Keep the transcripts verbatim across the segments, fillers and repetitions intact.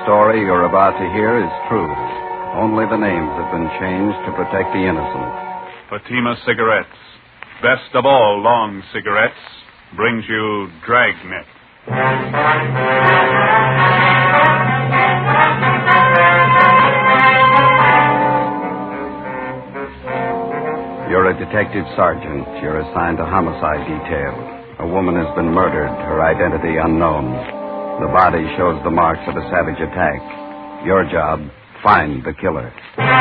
story you're about to hear is true. Only the names have been changed to protect the innocent. Fatima Cigarettes, best of all long cigarettes, brings you Dragnet. You're a detective sergeant. You're assigned to homicide detail. A woman has been murdered, her identity unknown. The body shows the marks of a savage attack. Your job, find the killer.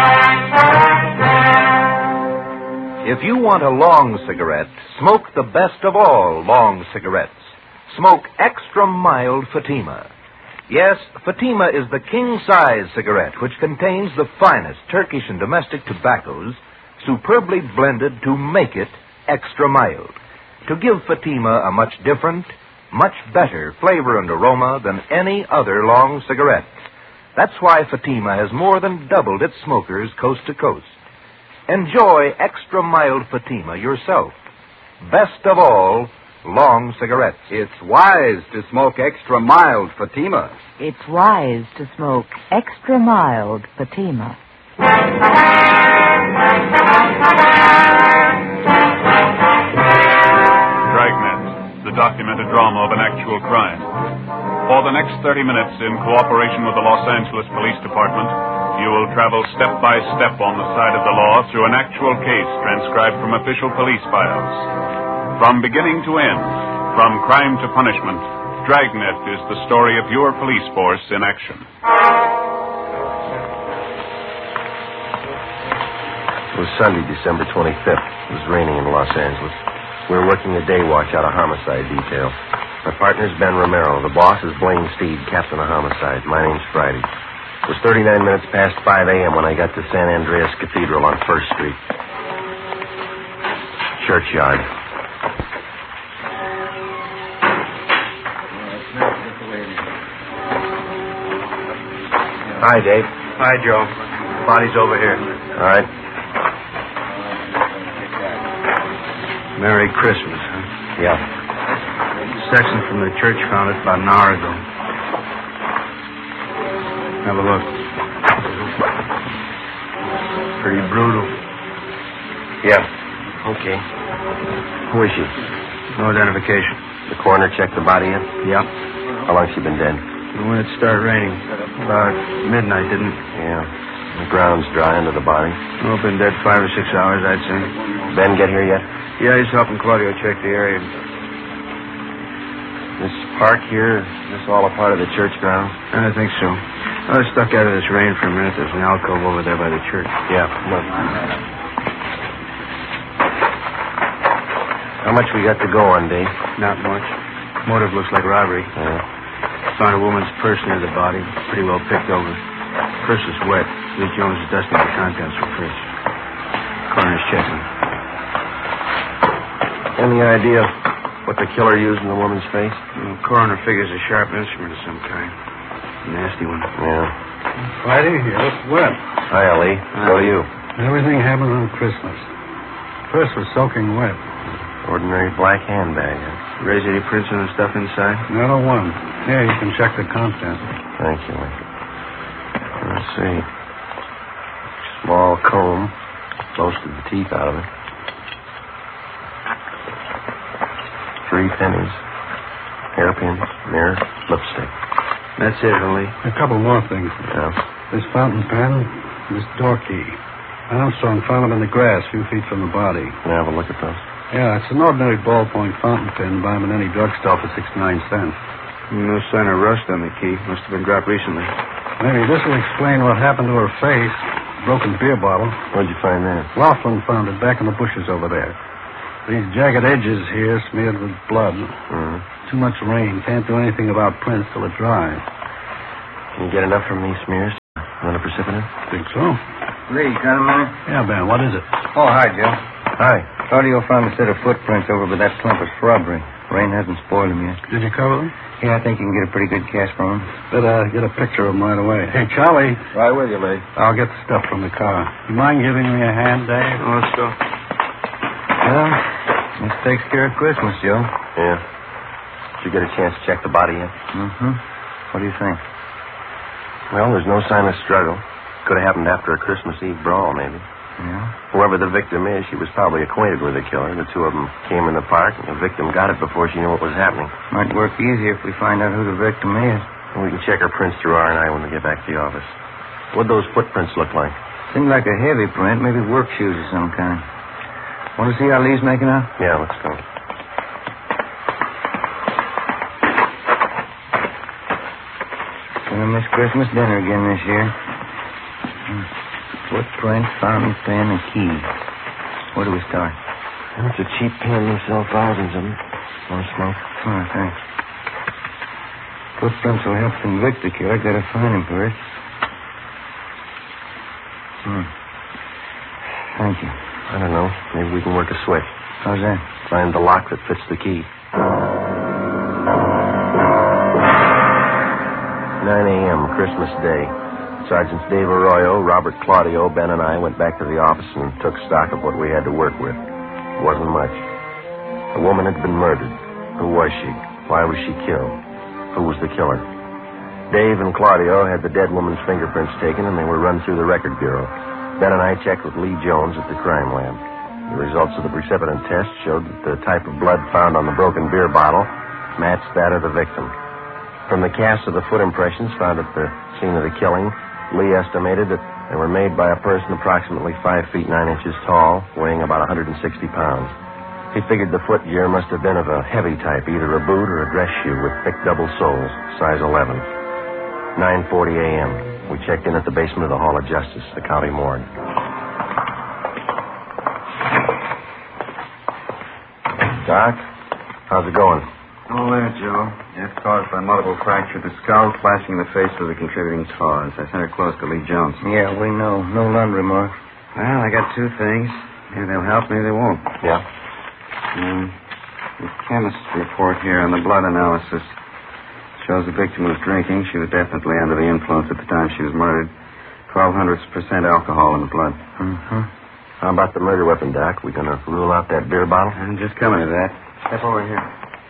If you want a long cigarette, smoke the best of all long cigarettes. Smoke extra mild Fatima. Yes, Fatima is the king-size cigarette which contains the finest Turkish and domestic tobaccos superbly blended to make it extra mild, to give Fatima a much different, much better flavor and aroma than any other long cigarette. That's why Fatima has more than doubled its smokers coast to coast. Enjoy extra mild Fatima yourself. Best of all, long cigarettes. It's wise to smoke extra mild Fatima. It's wise to smoke extra mild Fatima. Dragnet, the documented drama of an actual crime. For the next thirty minutes, in cooperation with the Los Angeles Police Department, you will travel step by step on the side of the law through an actual case transcribed from official police files. From beginning to end, from crime to punishment, Dragnet is the story of your police force in action. It was Sunday, December twenty-fifth. It was raining in Los Angeles. We were working a day watch out of homicide detail. My partner's Ben Romero. The boss is Blaine Steed, captain of homicide. My name's Friday. It was thirty-nine minutes past five a.m. when I got to San Andreas Cathedral on First Street. Churchyard. Hi, Dave. Hi, Joe. Body's over here. All right. Merry Christmas, huh? Yeah. Section from the church found it about an hour ago. Have a look. Pretty brutal. Yeah. Okay. Who is she? No identification. The coroner checked the body in? Yep. How long she been dead? When it started raining. About midnight, didn't it? Yeah. The ground's dry under the body. Oh, been dead five or six hours, I'd say. Ben get here yet? Yeah, he's helping Claudio check the area. This park here, is this all a part of the church grounds? I think so. I was stuck out of this rain for a minute. There's an alcove over there by the church. Yeah, look. How much we got to go on, Dave? Not much. Motive looks like robbery. Yeah. Found a woman's purse near the body. Pretty well picked over. Purse is wet. Lee Jones is dusting the contents for Chris. Coroner's checking. Any idea what the killer used in the woman's face? The coroner figures a sharp instrument of some kind. A nasty one. Yeah. Friday, you look wet. Hi, Ali. So do you. Everything happened on Christmas. Purse was soaking wet. Ordinary black handbag. Raise any prints on the stuff inside? Not a one. Here, you can check the contents. Thank you. Let's see. Small comb. Most of the teeth out of it. Three pennies. Hairpins, mirror, lipstick. That's it, Ali. A couple more things. Yeah. This fountain pen, this door key. Armstrong found them in the grass a few feet from the body. Can I have a look at those? Yeah, it's an ordinary ballpoint fountain pen. Buy them in any drugstore for sixty-nine cents. No sign of rust on the key. Must have been dropped recently. Maybe this will explain what happened to her face. Broken beer bottle. Where'd you find that? Laughlin found it back in the bushes over there. These jagged edges here smeared with blood. Mm-hmm. Too much rain. Can't do anything about prints till it dries. Can you get enough from these smears? Run a precipitant? Think so. Lee, got a minute? Yeah, Ben, what is it? Oh, hi, Joe. Hi. Claudio found a set of footprints over by that clump of shrubbery. Rain hasn't spoiled them yet. Did you cover them? Yeah, I think you can get a pretty good cast from them. Better get a picture of them right away. Hey, Charlie. Right with you, Lee. I'll get the stuff from the car. You mind giving me a hand, Dave? Oh, let's go. Well, this takes care of Christmas, Joe. Yeah. Did you get a chance to check the body yet? Mm-hmm. What do you think? Well, there's no sign of struggle. Could have happened after a Christmas Eve brawl, maybe. Yeah? Whoever the victim is, she was probably acquainted with the killer. The two of them came in the park, and the victim got it before she knew what was happening. Might work easier if we find out who the victim is. We can check our prints through R and I when we get back to the office. What'd those footprints look like? Seemed like a heavy print, maybe work shoes of some kind. Want to see how Lee's making out? Yeah, let's go. Gonna miss Christmas dinner again this year. Hmm. Footprint, fountain pen, and key. Where do we start? Well, it's a cheap pen. They sell thousands of them. Want to smoke? Oh, thanks. Footprints will help convict the killer. Gotta find him first. Hmm. Thank you. I don't know. Maybe we can work a switch. How's that? Find the lock that fits the key. nine a.m., Christmas Day. Sergeants Dave Arroyo, Robert Claudio, Ben, and I went back to the office and took stock of what we had to work with. It wasn't much. A woman had been murdered. Who was she? Why was she killed? Who was the killer? Dave and Claudio had the dead woman's fingerprints taken, and they were run through the record bureau. Ben and I checked with Lee Jones at the crime lab. The results of the precipitant test showed that the type of blood found on the broken beer bottle matched that of the victim. From the cast of the foot impressions found at the scene of the killing, Lee estimated that they were made by a person approximately five feet nine inches tall, weighing about one hundred sixty pounds. He figured the foot gear must have been of a heavy type, either a boot or a dress shoe with thick double soles, size eleven. nine forty a.m. We checked in at the basement of the Hall of Justice, the county morgue. Doc, how's it going? Oh, there, Joe. Death caused by multiple fracture of the skull, flashing in the face was a contributing cause. I sent her close to Lee Jones. Yeah, we know. No laundry mark. Well, I got two things. Maybe they'll help, maybe they won't. Yeah? Um, the chemist's report here on the blood analysis shows the victim was drinking. She was definitely under the influence at the time she was murdered. twelve hundredths percent alcohol in the blood. Mm-hmm. How about the murder weapon, Doc? We gonna rule out that beer bottle? I'm just coming to that. Step over here.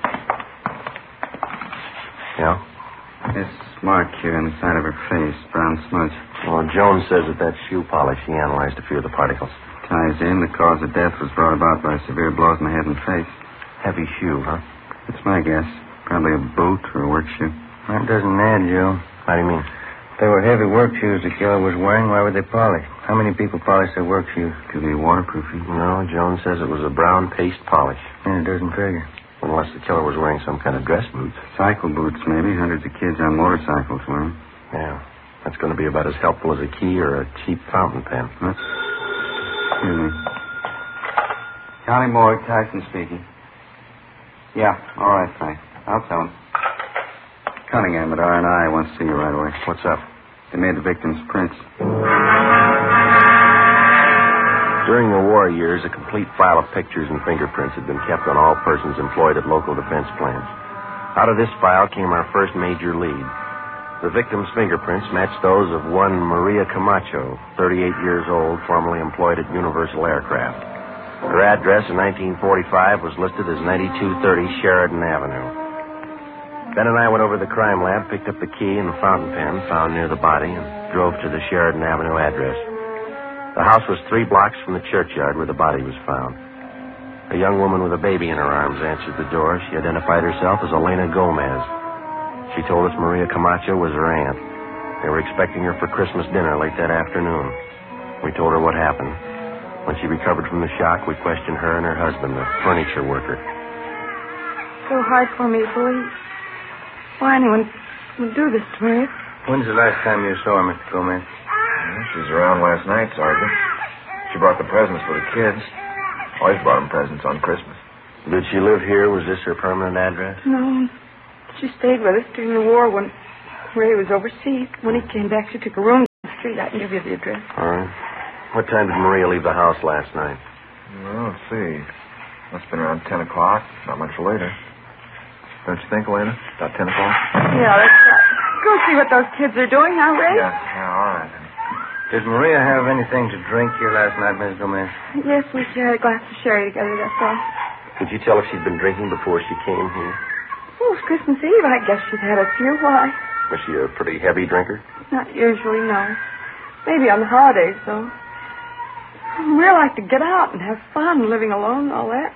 Yeah? This mark here on the side of her face, brown smudge. Well, Jones says that that's shoe polish. He analyzed a few of the particles. Ties in. The cause of death was brought about by severe blows in the head and face. Heavy shoe, huh? That's my guess. Probably a boot or a work shoe. That doesn't add, Joe. How do you mean? If they were heavy work shoes the killer was wearing, why would they polish? How many people polish their work shoes? Could be waterproofing. No, Jones says it was a brown paste polish. Yeah, it doesn't figure. Unless the killer was wearing some kind of dress boots. Cycle boots, maybe. Hundreds of kids on motorcycles wear them. Yeah. That's going to be about as helpful as a key or a cheap fountain pen. What? Excuse me. County Morgue, Tyson speaking. Yeah, all right, thanks. I'll tell him. Cunningham at R and I wants to see you right away. What's up? They made the victim's prints. During the war years, a complete file of pictures and fingerprints had been kept on all persons employed at local defense plants. Out of this file came our first major lead. The victim's fingerprints matched those of one Maria Camacho, thirty-eight years old, formerly employed at Universal Aircraft. Her address in nineteen forty-five was listed as ninety-two thirty Sheridan Avenue. Ben and I went over to the crime lab, picked up the key and the fountain pen found near the body, and drove to the Sheridan Avenue address. The house was three blocks from the churchyard where the body was found. A young woman with a baby in her arms answered the door. She identified herself as Elena Gomez. She told us Maria Camacho was her aunt. They were expecting her for Christmas dinner late that afternoon. We told her what happened. When she recovered from the shock, we questioned her and her husband, a furniture worker. So hard for me to believe. Why anyone would do this to me? When's the last time you saw her, Mister Gomez? She was around last night, Sergeant. She brought the presents for the kids. Always brought them presents on Christmas. Did she live here? Was this her permanent address? No. She stayed with us during the war when Ray was overseas. When he came back, she took a room on the street. I can give you the address. All right. What time did Maria leave the house last night? Well, let's see. Must have been around ten o'clock. Not much later. Don't you think, Elena? About ten o'clock? Yeah, let's uh, go see what those kids are doing, huh, Ray? Yeah, yeah, all right. Did Maria have anything to drink here last night, Miss Gomez? Yes, we shared a glass of sherry together, that's all. Could you tell if she'd been drinking before she came here? Oh, it's Christmas Eve. I guess she's had a few. Why? Was she a pretty heavy drinker? Not usually, no. Maybe on the holidays, though. We like to get out and have fun, living alone and all that.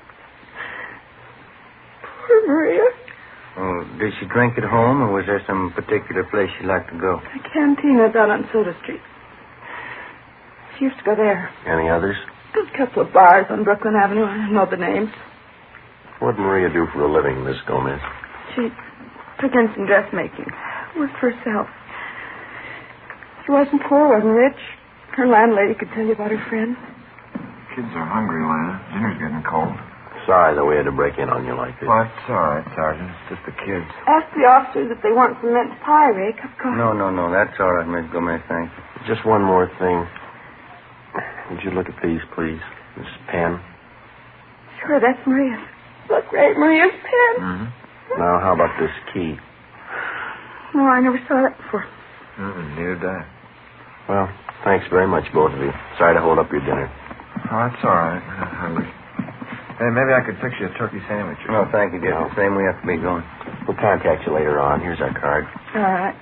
Poor Maria. Oh, did she drink at home, or was there some particular place she liked to go? A cantina down on Soda Street. She used to go there. Any others? A couple of bars on Brooklyn Avenue. I don't know the names. What'd Maria do for a living, Miss Gomez? She took in some dressmaking. Worked for herself. She wasn't poor, wasn't rich. Her landlady could tell you about her friends. Kids are hungry, Lana. Dinner's getting cold. Sorry that we had to break in on you like this. Well, it's all right, Sergeant. It's just the kids. Ask the officers if they want some mince pie, Ray. Cup of coffee. No, no, no. That's all right, Miss Gomez. Thank you. Just one more thing. Would you look at these, please? This pen. Sure, that's Maria's. Look, Ray, Maria's pen. Mm-hmm. Now, how about this key? No, I never saw that before. Mm-mm, neither did I. Well, thanks very much, both of you. Sorry to hold up your dinner. Oh, that's all right. I'm not hungry. Hey, maybe I could fix you a turkey sandwich. Or No, thank you, dear. The same we have to be going. We'll contact you later on. Here's our card. All right.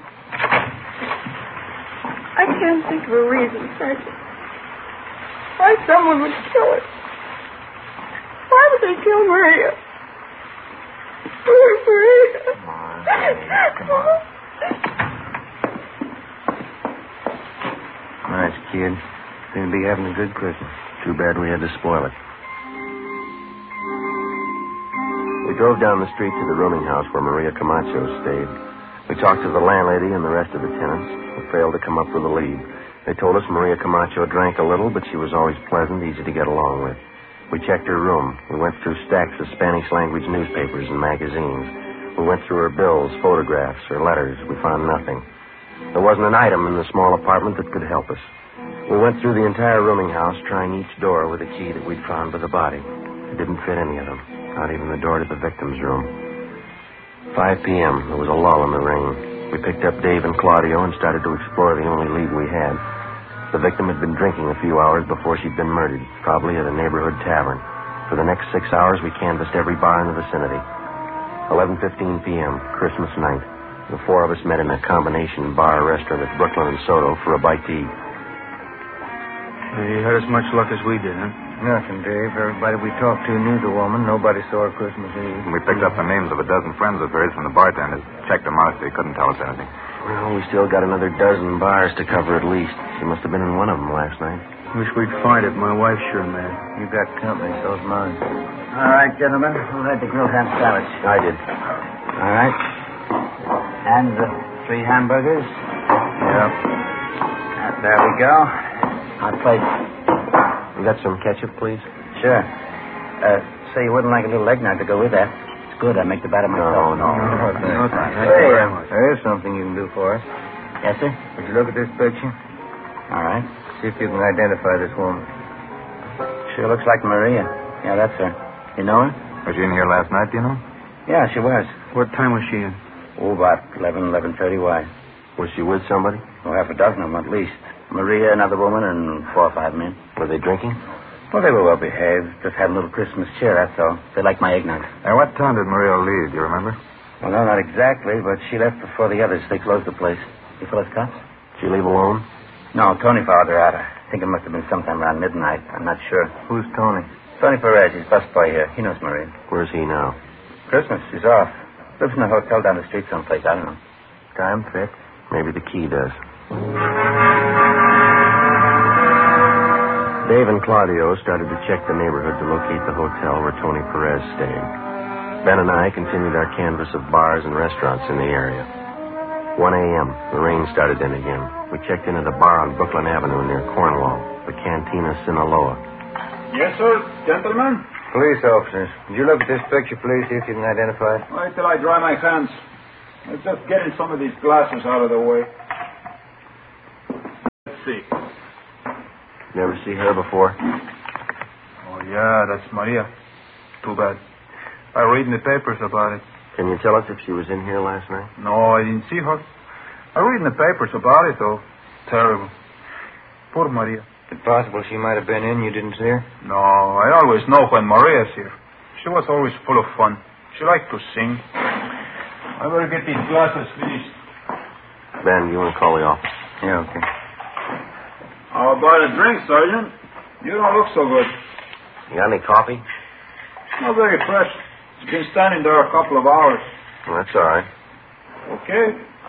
I can't think of a reason, Sergeant. Why someone would kill her. Why would they kill Maria? Poor Maria. Come on, Louise, come on. Nice kid. Seem to be having a good Christmas. Too bad we had to spoil it. We drove down the street to the rooming house where Maria Camacho stayed. We talked to the landlady and the rest of the tenants, who failed to come up with a lead. They told us Maria Camacho drank a little, but she was always pleasant, easy to get along with. We checked her room. We went through stacks of Spanish-language newspapers and magazines. We went through her bills, photographs, her letters. We found nothing. There wasn't an item in the small apartment that could help us. We went through the entire rooming house, trying each door with a key that we'd found by the body. It didn't fit any of them, not even the door to the victim's room. five p.m., there was a lull in the rain. We picked up Dave and Claudio and started to explore the only lead we had. The victim had been drinking a few hours before she'd been murdered, probably at a neighborhood tavern. For the next six hours, we canvassed every bar in the vicinity. eleven fifteen p.m., Christmas night. The four of us met in a combination bar restaurant at Brooklyn and Soto for a bite to eat. You had as much luck as we did, huh? Nothing, Dave. Everybody we talked to knew the woman. Nobody saw her Christmas Eve. We picked up the names of a dozen friends of hers from the bartenders. Checked them out. They couldn't tell us anything. Well, we still got another dozen bars to cover at least. She must have been in one of them last night. Wish we'd find it. My wife's sure mad. You got company, so's mine. All right, gentlemen. Who had the grilled ham sandwich? I did. All right. And the three hamburgers? Yep. Uh, there we go. Hot plate. You got some ketchup, please? Sure. Uh, say you wouldn't like a little eggnog to go with that. It's good. I make the batter myself. No, no. no, no hey, uh, there is something you can do for us. Yes, sir? Would you look at this picture? All right. See if you can identify this woman. Sure looks like Maria. Yeah, that's her. You know her? Was she in here last night, do you know? Yeah, she was. What time was she in? Oh, about eleven, eleven thirty. Why? Was she with somebody? Oh, half a dozen of them at least. Maria, another woman, and four or five men. Were they drinking? Well, they were well behaved. Just had a little Christmas cheer, that's all. They liked my eggnog. And what time did Maria leave? Do you remember? Well, no, not exactly, but she left before the others. They closed the place. You fellas cops? Did she leave alone? No, Tony followed her out. I think it must have been sometime around midnight. I'm not sure. Who's Tony? Tony Perez. He's busboy here. He knows Maria. Where's he now? Christmas. He's off. Lives in a hotel down the street someplace. I don't know. Time fit. Maybe the key does. Dave and Claudio started to check the neighborhood to locate the hotel where Tony Perez stayed. Ben and I continued our canvass of bars and restaurants in the area. one a.m., the rain started in again. We checked in at a bar on Brooklyn Avenue near Cornwall, the Cantina Sinaloa. Yes, sir. Gentlemen? Police officers. Would you look at this picture, please, see if you can identify it? Wait till I dry my hands. I'm just getting some of these glasses out of the way. Let's see. You ever see her before? Oh, yeah, that's Maria. Too bad. I read in the papers about it. Can you tell us if she was in here last night? No, I didn't see her. I read in the papers about it, though. Terrible. Poor Maria. Is it possible she might have been in? You didn't see her? No, I always know when Maria's here. She was always full of fun. She liked to sing. I better get these glasses finished. Ben, you want to call the office? Yeah, okay. How about a drink, Sergeant? You don't look so good. You got any coffee? Not very fresh. It's been standing there a couple of hours. Well, that's all right. Okay.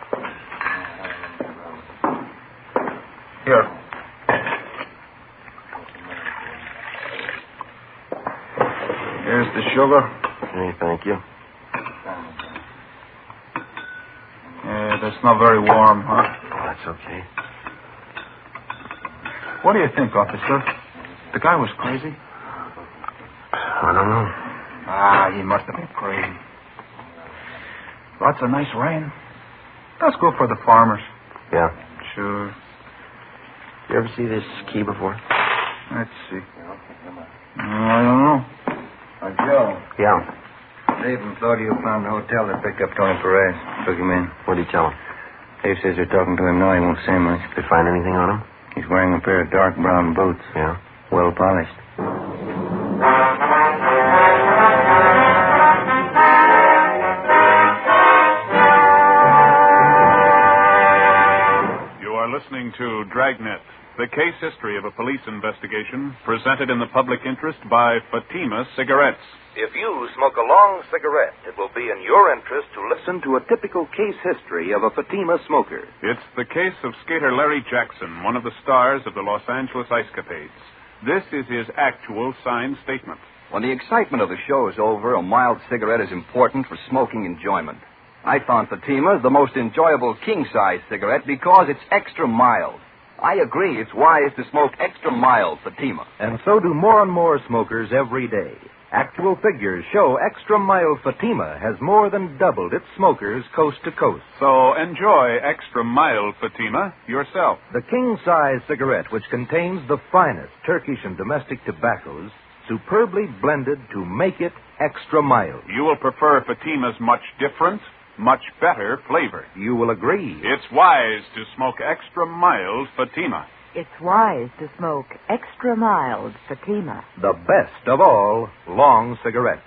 Here. Here's the sugar. Hey, thank you. Yeah, that's not very warm, huh? Oh, that's okay. What do you think, officer? The guy was crazy? I don't know. Ah, he must have been crazy. Lots of nice rain. That's good for the farmers. Yeah. Sure. You ever see this key before? Let's see. I don't know. Uh, Joe. Yeah. Dave and Claudio found the hotel that picked up Tony Perez. Took him in. What did you tell him? Dave says they're talking to him now. He won't say much. Did they find anything on him? He's wearing a pair of dark brown boots. Yeah. Well polished. You are listening to Dragnet, the case history of a police investigation presented in the public interest by Fatima Cigarettes. If you smoke a long cigarette, it will be in your interest to listen to a typical case history of a Fatima smoker. It's the case of skater Larry Jackson, one of the stars of the Los Angeles Ice Capades. This is his actual signed statement. When the excitement of the show is over, a mild cigarette is important for smoking enjoyment. I found Fatima the most enjoyable king-size cigarette because it's extra mild. I agree it's wise to smoke extra mild Fatima. And so do more and more smokers every day. Actual figures show extra mild Fatima has more than doubled its smokers coast to coast. So enjoy extra mild Fatima yourself. The king-size cigarette, which contains the finest Turkish and domestic tobaccos, superbly blended to make it extra mild. You will prefer Fatima's much different, much better flavor. You will agree. It's wise to smoke extra mild Fatima. It's wise to smoke extra mild Fatima. The best of all long cigarettes.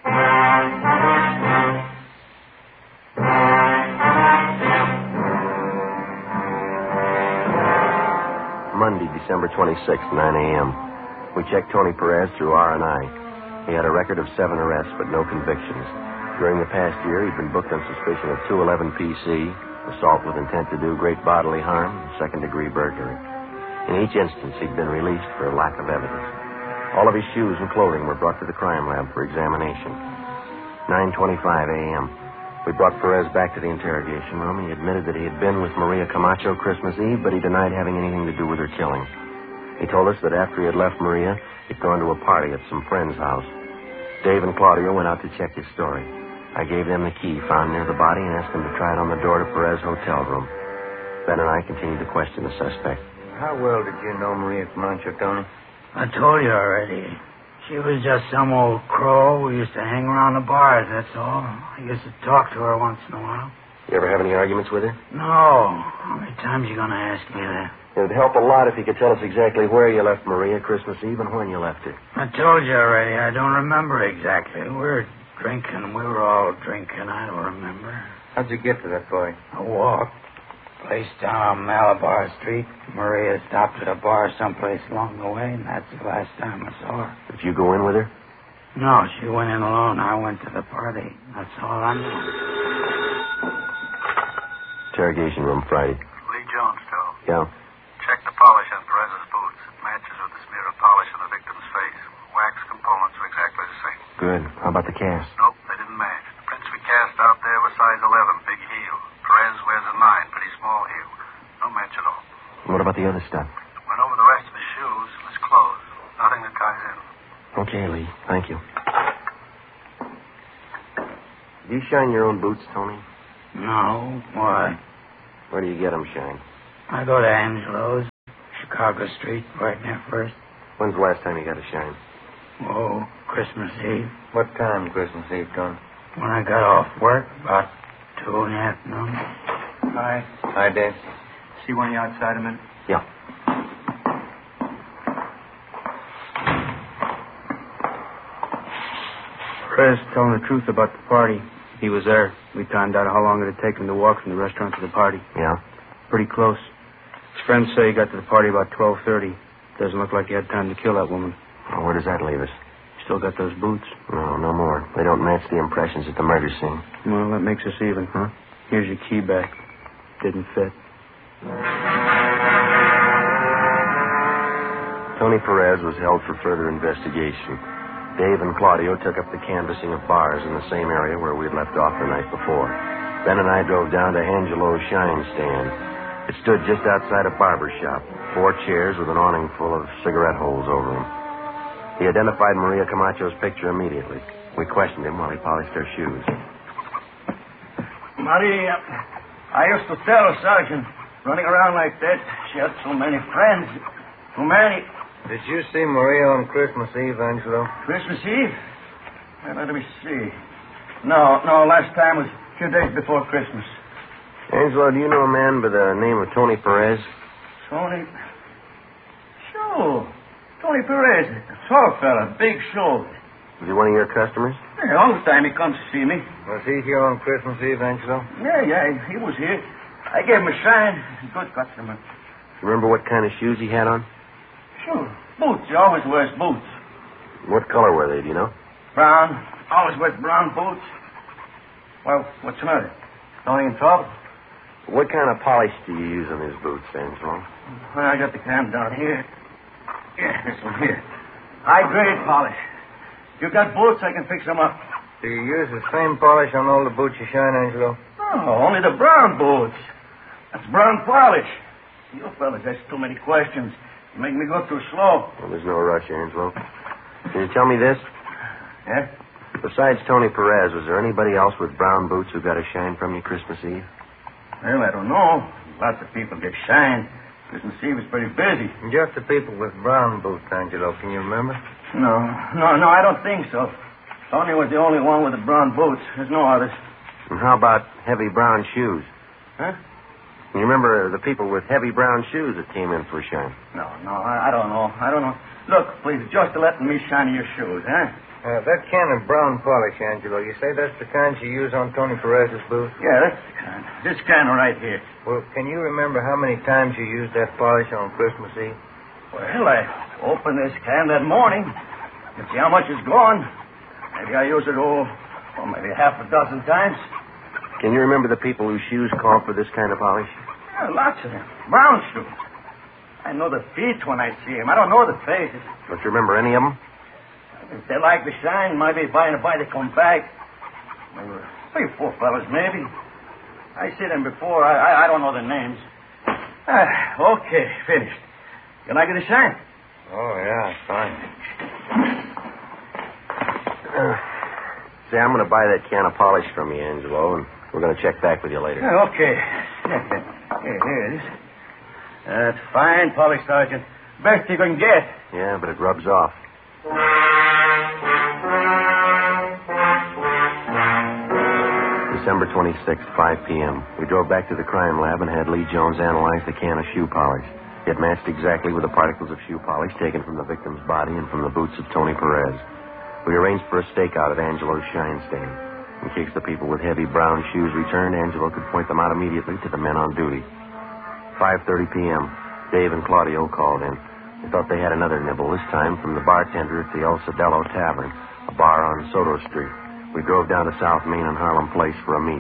Monday, December twenty-sixth, nine a.m. We checked Tony Perez through R and I. He had a record of seven arrests, but no convictions. During the past year, he'd been booked on suspicion of two eleven P C, assault with intent to do great bodily harm, and second-degree burglary. In each instance, he'd been released for lack of evidence. All of his shoes and clothing were brought to the crime lab for examination. nine twenty-five a.m. We brought Perez back to the interrogation room. He admitted that he had been with Maria Camacho Christmas Eve, but he denied having anything to do with her killing. He told us that after he had left Maria, he'd gone to a party at some friend's house. Dave and Claudio went out to check his story. I gave them the key found near the body and asked them to try it on the door to Perez's hotel room. Ben and I continued to question the suspect. How well did you know Maria Camacho, Tony? I told you already. She was just some old crow who used to hang around the bars, that's all. I used to talk to her once in a while. You ever have any arguments with her? No. How many times are you going to ask me that? It would help a lot if you could tell us exactly where you left Maria Christmas Eve and when you left her. I told you already. I don't remember exactly. We were drinking. We were all drinking. I don't remember. How'd you get to that party? I walked. Place down on Malabar Street. Maria stopped at a bar someplace along the way, and that's the last time I saw her. Did you go in with her? No, she went in alone. I went to the party. That's all I know. Interrogation room Friday. Lee Jones, Joe. Yeah. Check the polish on Perez's boots. It matches with the smear of polish on the victim's face. Wax components are exactly the same. Good. How about the cast? Nope, they didn't match. The prints we cast out there were size eleven, big heel. Perez wears a nine, pretty small heel. No match at all. What about the other stuff? Went over the rest of his shoes and his clothes. Nothing that ties in. Okay, Lee. Thank you. Do you shine your own boots, Tony? No. Why? Where do you get them shined? I go to Angelo's, Chicago Street, right near First. When's the last time you got a shine? Oh, Christmas Eve. What time Christmas Eve, Tony? When I got off work, about two in the afternoon. Hi. Hi, Dave. See one of you outside a minute? Yeah. Perez telling the truth about the party. He was there. We timed out how long it had taken to walk from the restaurant to the party. Yeah? Pretty close. friends say he got to the party about twelve thirty. Doesn't look like he had time to kill that woman. Well, where does that leave us? Still got those boots? No, no more. They don't match the impressions at the murder scene. Well, that makes us even. Huh? Here's your key back. Didn't fit. Tony Perez was held for further investigation. Dave and Claudio took up the canvassing of bars in the same area where we had left off the night before. Ben and I drove down to Angelo's Shine Stand. It stood just outside a barber shop. Four chairs with an awning full of cigarette holes over them. He identified Maria Camacho's picture immediately. We questioned him while he polished her shoes. Maria, I used to tell her, Sergeant, running around like that, she had so many friends. Too many. Did you see Maria on Christmas Eve, Angelo? Christmas Eve? Well, let me see. No, no, last time was a few days before Christmas. Angelo, do you know a man by the name of Tony Perez? Tony? Sure. Tony Perez. Tall fella, big shoulder. Was he one of your customers? Yeah, all the time he comes to see me. Was he here on Christmas Eve, Angelo? Yeah, yeah, he was here. I gave him a shine. Good customer. You remember what kind of shoes he had on? Sure. Boots. He always wears boots. What color were they, do you know? Brown. Always wears brown boots. Well, what's the matter? Tony in trouble? What kind of polish do you use on his boots, Angelo? Well, I got the can down here. Yeah, this one here. High grade polish. You got boots, I can fix them up. Do you use the same polish on all the boots you shine, Angelo? No, only the brown boots. That's brown polish. You fellas ask too many questions. You make me go too slow. Well, there's no rush, Angelo. Can you tell me this? Yeah? Besides Tony Perez, was there anybody else with brown boots who got a shine from you Christmas Eve? Well, I don't know. Lots of people get shine. Christmas Eve is pretty busy. Just the people with brown boots, Angelo. Can you remember? No, no, no, I don't think so. Tony was the only one with the brown boots. There's no others. And how about heavy brown shoes? Huh? Can you remember the people with heavy brown shoes that came in for a shine? No, no, I, I don't know. I don't know. Look, please, just letting me shine your shoes, huh? Uh, that can of brown polish, Angelo, you say that's the kind you use on Tony Perez's boots? Yeah, that's the kind. This kind right here. Well, can you remember how many times you used that polish on Christmas Eve? Well, I opened this can that morning. You see how much is gone. Maybe I use it, oh, oh, maybe half a dozen times. Can you remember the people whose shoes call for this kind of polish? Yeah, lots of them. Brown shoes. I know the feet when I see them. I don't know the faces. Don't you remember any of them? If they like the shine, maybe by and by they come back. Maybe three, four fellas, maybe. I see them before. I, I, I don't know their names. Ah, okay, finished. You like it, the shine? Oh, yeah, fine. Uh, say, I'm going to buy that can of polish from you, Angelo, and we're going to check back with you later. Yeah, okay. Here, here it is. That's fine polish, Sergeant. Best you can get. Yeah, but it rubs off. December twenty-sixth, five p.m. We drove back to the crime lab and had Lee Jones analyze the can of shoe polish. It matched exactly with the particles of shoe polish taken from the victim's body and from the boots of Tony Perez. We arranged for a stakeout at Angelo's Shine Stand. In case the people with heavy brown shoes returned, Angelo could point them out immediately to the men on duty. five thirty p.m. Dave and Claudio called in. They thought they had another nibble, this time from the bartender at the El Cedello Tavern, a bar on Soto Street. We drove down to South Main and Harlem Place for a meet.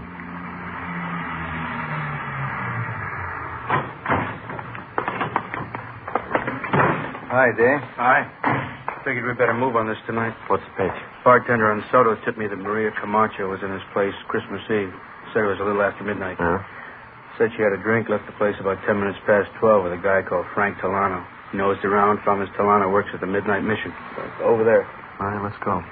Hi, Dave. Hi. Figured we'd better move on this tonight. What's the pitch? Bartender on Soto tipped me that Maria Camacho was in his place Christmas Eve. Said it was a little after midnight. Huh? Said she had a drink, left the place about ten minutes past twelve with a guy called Frank Talano. He nosed around, found Miss Talano works at the Midnight Mission. Over there. All right, let's go.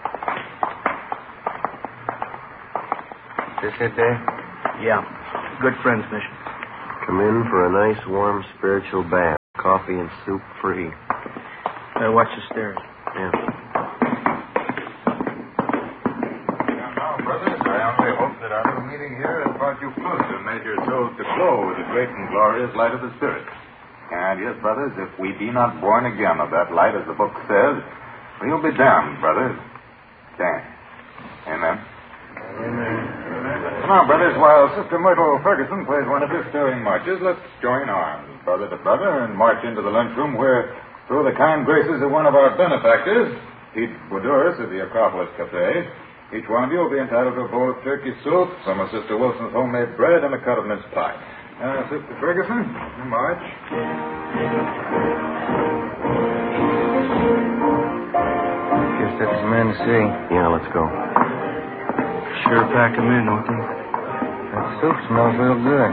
This it, Dave? Yeah. Good friends mission. Come in for a nice, warm, spiritual bath. Coffee and soup free. Uh, watch the stairs. Yeah. Now, brothers, I only hope that our little meeting here has brought you closer and made your souls to glow with the great and glorious light of the Spirit. And yes, brothers, if we be not born again of that light, as the book says, we'll be damned, brothers. Damned. Amen. Amen. Come on, brothers. While Sister Myrtle Ferguson plays one of her stirring marches, let's join arms, brother to brother, and march into the lunchroom where, through the kind graces of one of our benefactors, Pete Boudouris of the Acropolis Cafe, each one of you will be entitled to a bowl of turkey soup, some of Sister Wilson's homemade bread, and a cut of mince pie. Uh, Sister Ferguson, you march. Guess that's the man to see. Yeah, let's go. Sure pack 'em in, don't they? That soup smells real good.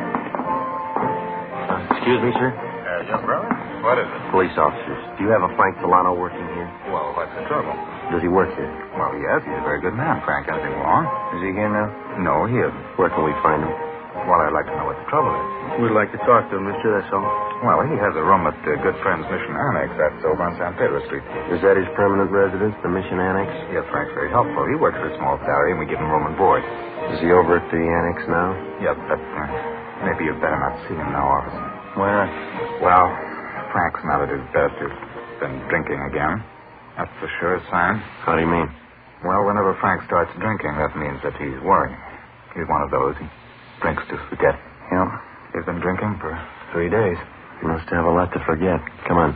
Uh, excuse me, sir? Uh, young brother? What is it? Police officers. Do you have a Frank Delano working here? Well, what's the trouble? Does he work here? Well, yes, he's a very good man, Frank. Anything wrong? Is he here now? No, he isn't. Where can we find him? Well, I'd like to know what the trouble is. We'd like to talk to him, mister, that's all. Well, he has a room at uh, Good Friends Mission Annex. That's over on San Pedro Street. Is that his permanent residence, the Mission Annex? Yes, Frank's very helpful. He works for a small salary, and we give him room and board. Is he over at the Annex now? Yep, but uh, maybe you'd better not see him now, officer. Why not? Well, Frank's not at his best. He's been drinking again. That's the surest sign. How do you mean? Well, whenever Frank starts drinking, that means that he's worrying. He's one of those. He drinks to forget. Yeah. He's been drinking for three days. He must have a lot to forget. Come on.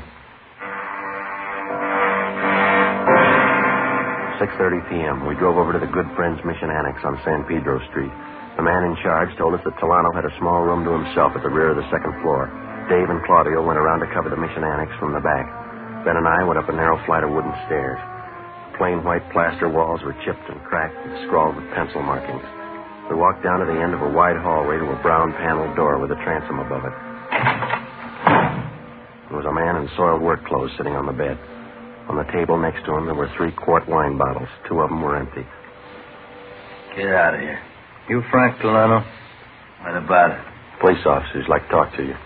six thirty p.m. We drove over to the Good Friends Mission Annex on San Pedro Street. The man in charge told us that Delano had a small room to himself at the rear of the second floor. Dave and Claudio went around to cover the Mission Annex from the back. Ben and I went up a narrow flight of wooden stairs. Plain white plaster walls were chipped and cracked and scrawled with pencil markings. We walked down to the end of a wide hallway to a brown paneled door with a transom above it. There was a man in soiled work clothes sitting on the bed. On the table next to him, there were three quart wine bottles. Two of them were empty. Get out of here. You Frank Delano? What about it? Police officers like to talk to you.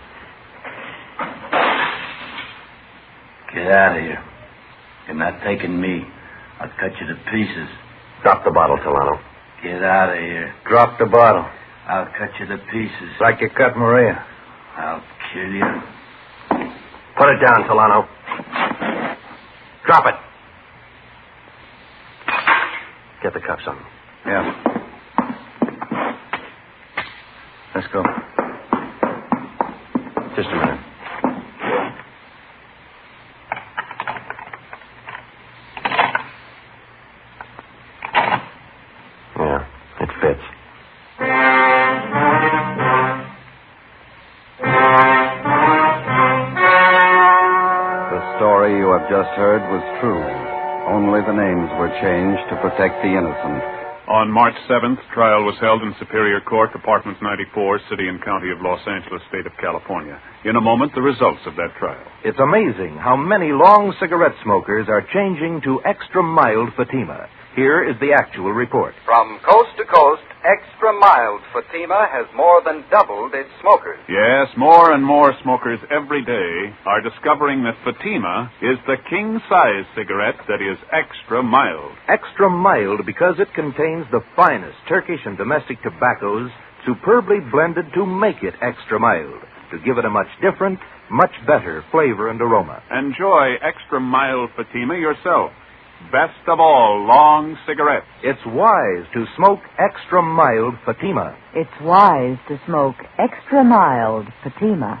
Get out of here. You're not taking me. I'll cut you to pieces. Drop the bottle, Delano. Get out of here. Drop the bottle. I'll cut you to pieces. Like you cut Maria. I'll kill you. Put it down, Delano. Drop it. Get the cuffs on. Yeah. Let's go. Just a minute. Yeah, it fits. The story you have just heard was true. Only the names were changed to protect the innocent. On March seventh, trial was held in Superior Court, Department ninety-four, City and County of Los Angeles, State of California. In a moment, the results of that trial. It's amazing how many long cigarette smokers are changing to extra mild Fatima. Here is the actual report. From coast to coast, extra mild Fatima has more than doubled its smokers. Yes, more and more smokers every day are discovering that Fatima is the king-size cigarette that is extra mild. Extra mild because it contains the finest Turkish and domestic tobaccos superbly blended to make it extra mild, to give it a much different, much better flavor and aroma. Enjoy extra mild Fatima yourself. Best of all, long cigarettes. It's wise to smoke extra mild Fatima. It's wise to smoke extra mild Fatima.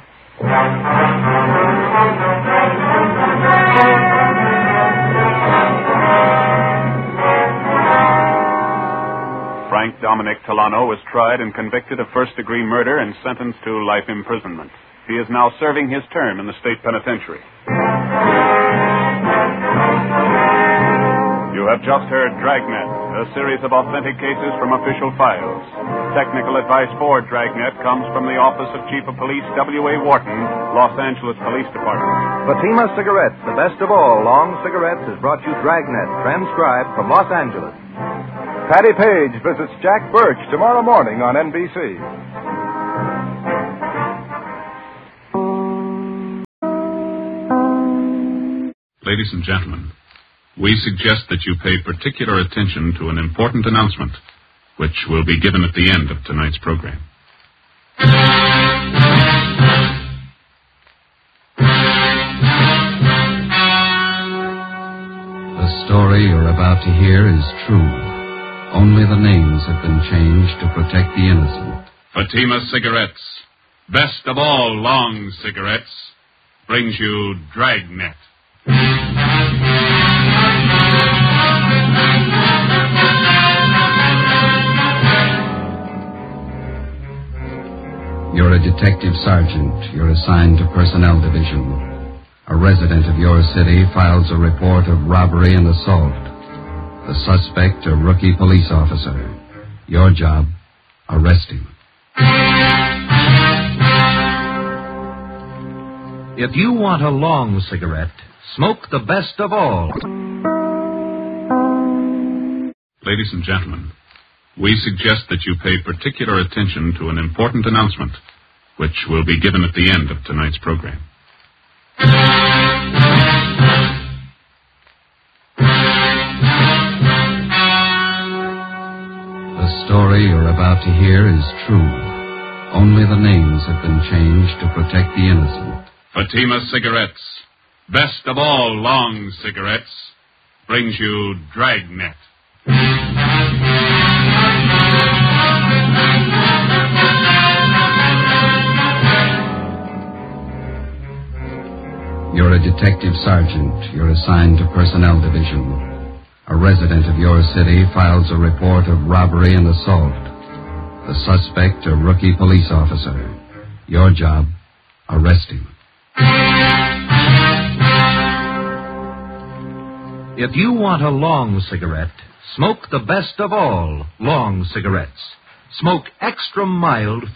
Frank Dominic Delano was tried and convicted of first-degree murder and sentenced to life imprisonment. He is now serving his term in the state penitentiary. You have just heard Dragnet, a series of authentic cases from official files. Technical advice for Dragnet comes from the Office of Chief of Police W A Wharton, Los Angeles Police Department. Fatima Cigarettes, the best of all long cigarettes, has brought you Dragnet, transcribed from Los Angeles. Patty Page visits Jack Birch tomorrow morning on N B C. Ladies and gentlemen, we suggest that you pay particular attention to an important announcement, which will be given at the end of tonight's program. The story you're about to hear is true. Only the names have been changed to protect the innocent. Fatima Cigarettes, best of all long cigarettes, brings you Dragnet. You're a detective sergeant. You're assigned to Personnel Division. A resident of your city files a report of robbery and assault. The suspect, a rookie police officer. Your job, arrest him. If you want a long cigarette, smoke the best of all. Ladies and gentlemen, we suggest that you pay particular attention to an important announcement, which will be given at the end of tonight's program. The story you're about to hear is true. Only the names have been changed to protect the innocent. Fatima Cigarettes, best of all long cigarettes, brings you Dragnet. You're a detective sergeant. You're assigned to Personnel Division. A resident of your city files a report of robbery and assault. The suspect, a rookie police officer. Your job, arrest him. If you want a long cigarette, smoke the best of all long cigarettes. Smoke extra mild